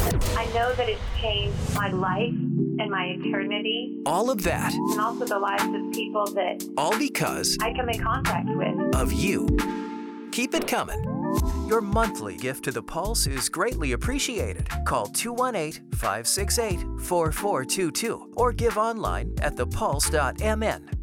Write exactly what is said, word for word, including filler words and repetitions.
I know that it's changed my life and my eternity, All of that, and also the lives of people that all because I come in contact with. of you. Keep it coming. Your monthly gift to the Pulse is greatly appreciated. Call two one eight, five six eight, four four two two or give online at the pulse dot m n.